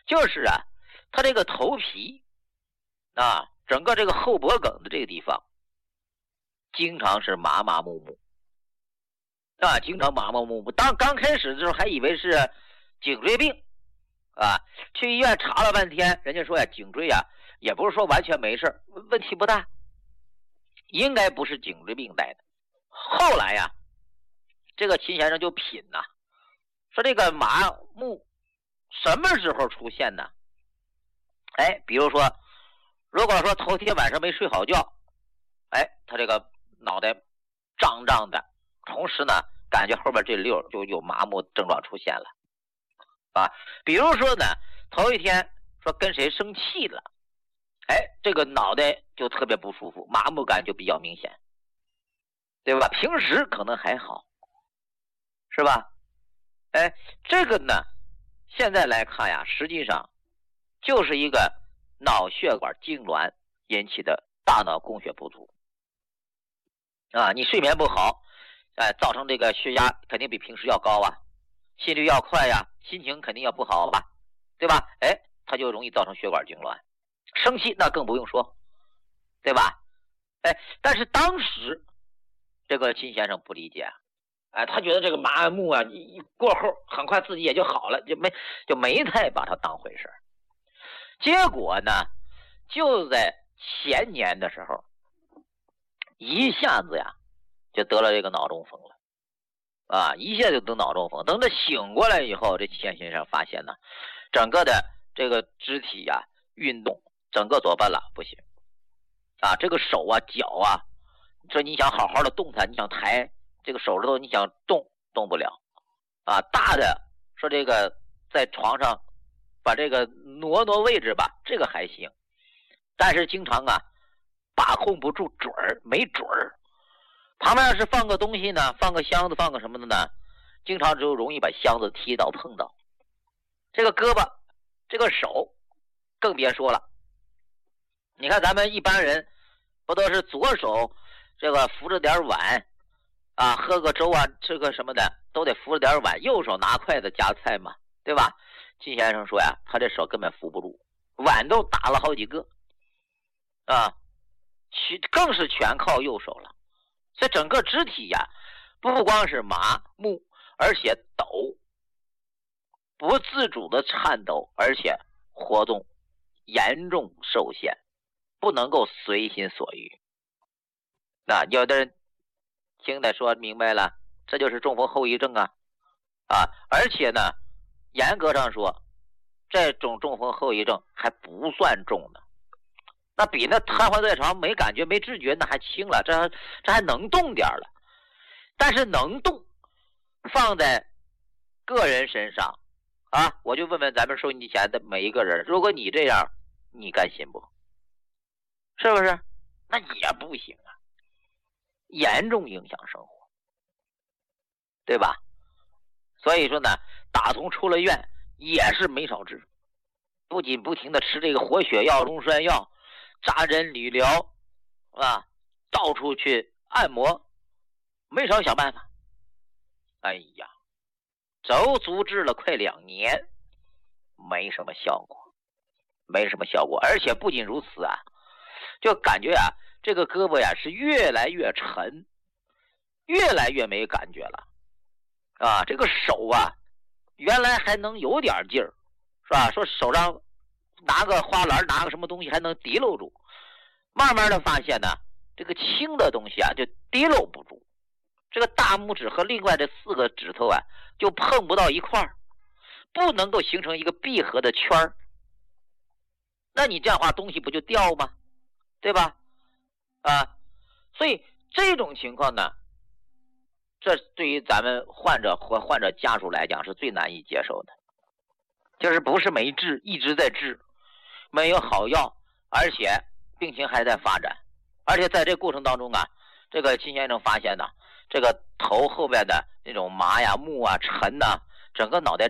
就是啊，他这个头皮啊，整个这个后脖梗的这个地方，经常是麻麻木木啊，经常麻麻木木。刚开始的时候还以为是颈椎病啊，去医院查了半天，人家说呀，颈椎啊，也不是说完全没事，问题不大，应该不是颈椎病带的。后来呀，这个秦先生就品呐，说这个麻木什么时候出现呢？哎，比如说，如果说头天晚上没睡好觉，哎，他这个脑袋胀胀的，同时呢，感觉后边这溜就有麻木症状出现了啊。比如说呢，头一天说跟谁生气了，哎，这个脑袋就特别不舒服，麻木感就比较明显，对吧？平时可能还好，是吧？哎，这个呢，现在来看呀，实际上就是一个脑血管痉挛引起的大脑供血不足啊。你睡眠不好，造成这个血压肯定比平时要高啊，心率要快呀，心情肯定要不好吧，对吧？哎，它就容易造成血管痉挛。生气那更不用说，对吧？哎，但是当时这个秦先生不理解，哎，他觉得这个麻木啊，一过后很快自己也就好了，就没太把它当回事。结果呢，就在前年的时候，一下子呀就得了这个脑中风了啊，一下就得脑中风。等他醒过来以后，这钱先生发现呢，整个的这个肢体呀运动，整个左半拉不行啊，这个手啊脚啊，说你想好好的动它，你想抬这个手指头，你想动不了啊。大的说这个在床上把这个挪位置吧，这个还行，但是经常啊把控不住准儿，没准儿。旁边要是放个东西呢，放个箱子，放个什么的呢，经常就容易把箱子踢到碰到。这个胳膊这个手更别说了，你看咱们一般人不都是左手这个扶着点碗啊，喝个粥啊，吃个什么的都得扶着点碗，右手拿筷子夹菜嘛，对吧？金先生说呀，他这手根本扶不住，碗都打了好几个啊，更是全靠右手了。所以整个肢体呀，不光是麻木，而且抖，不自主的颤抖，而且活动严重受限，不能够随心所欲。那有的人听得说明白了，这就是中风后遗症啊，而且呢，严格上说，这种中风后遗症还不算重呢。那比那瘫痪在床没感觉没知觉那还轻了，这还能动点了。但是能动放在个人身上啊，我就问问咱们收音机前的每一个人，如果你这样，你甘心不？是不是？那也不行啊，严重影响生活，对吧？所以说呢，打从出了院也是没少治，不仅不停的吃这个活血药、溶栓药，扎针理疗啊，到处去按摩，没少想办法。哎呀，足足治了快2年，没什么效果，而且不仅如此啊，就感觉啊，这个胳膊呀是越来越沉，越来越没感觉了啊。这个手啊，原来还能有点劲儿，是吧？说手上拿个花篮，拿个什么东西还能提溜住，慢慢的发现呢，这个轻的东西啊就提溜不住，这个大拇指和另外的4个指头啊就碰不到一块儿，不能够形成一个闭合的圈儿。那你这样的话东西不就掉吗？对吧？啊，所以这种情况呢，这对于咱们患者和患者家属来讲是最难以接受的，就是不是没治，一直在治，没有好药，而且病情还在发展，而且在这过程当中啊，这个秦先生发现呢，这个头后边的那种麻呀、木啊、沉呐，整个脑袋